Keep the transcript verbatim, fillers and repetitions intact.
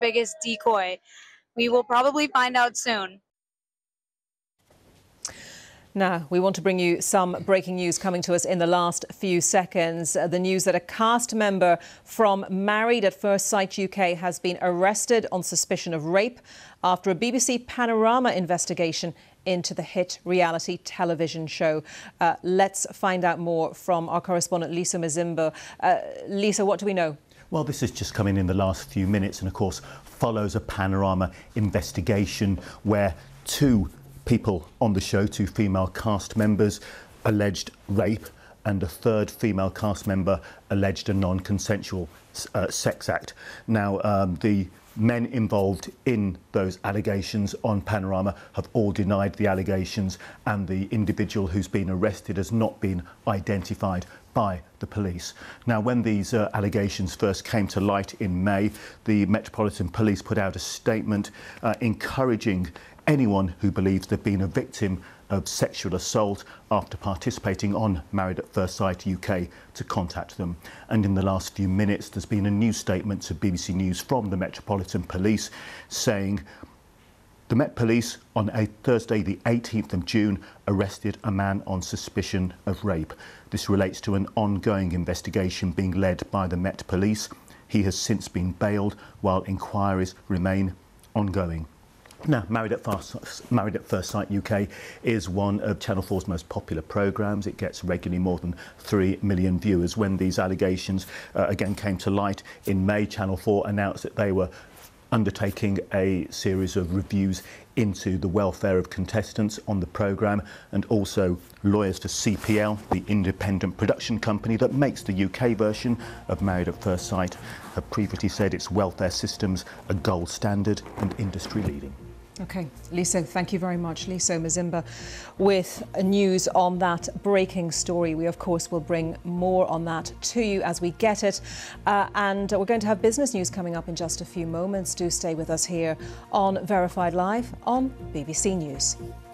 biggest decoy? We will probably find out soon. Now, we want to bring you some breaking news coming to us in the last few seconds. Uh, the news that a cast member from Married at First Sight U K has been arrested on suspicion of rape after a B B C Panorama investigation into the hit reality television show. Uh, let's find out more from our correspondent Lisa Mzimba. Uh, Lisa, what do we know? Well, this has just come in in the last few minutes and, of course, follows a Panorama investigation where two people on the show, two female cast members, alleged rape, and a third female cast member alleged a non-consensual uh, sex act. Now, um, the men involved in those allegations on Panorama have all denied the allegations, and the individual who's been arrested has not been identified by the police. Now, when these uh, allegations first came to light in May, the Metropolitan Police put out a statement uh, encouraging anyone who believes they've been a victim of sexual assault after participating on Married at First Sight U K to contact them. And in the last few minutes, there's been a new statement to B B C News from the Metropolitan Police saying the Met Police on a Thursday, the eighteenth of June, arrested a man on suspicion of rape. This relates to an ongoing investigation being led by the Met Police. He has since been bailed while inquiries remain ongoing. Now, Married at, First, Married at First Sight U K is one of Channel four's most popular programmes. It gets regularly more than three million viewers. When these allegations uh, again came to light in May, Channel four announced that they were undertaking a series of reviews into the welfare of contestants on the programme, and also lawyers for C P L, the independent production company that makes the U K version of Married at First Sight, have previously said its welfare systems are gold standard and industry leading. OK, Lisa, thank you very much. Lisa Mzimba with news on that breaking story. We, of course, will bring more on that to you as we get it. Uh, and we're going to have business news coming up in just a few moments. Do stay with us here on Verified Live on B B C News.